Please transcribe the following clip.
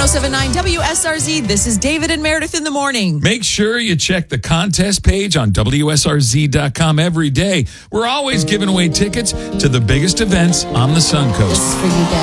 1079 WSRZ. This is David and Meredith in the morning. Make sure you check the contest page on WSRZ.com every day. We're always giving away tickets to the biggest events on the Suncoast. This is for you, Dad.